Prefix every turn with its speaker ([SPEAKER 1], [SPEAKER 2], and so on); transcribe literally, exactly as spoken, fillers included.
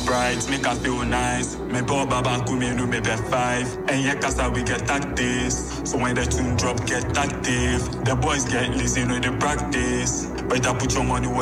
[SPEAKER 1] bright, make her feel nice. Me poor baba kumi no me be five. And yeah, casa we get tactics. So when the tune drop, get active. The boys get lazy, no they practice. Better put your money where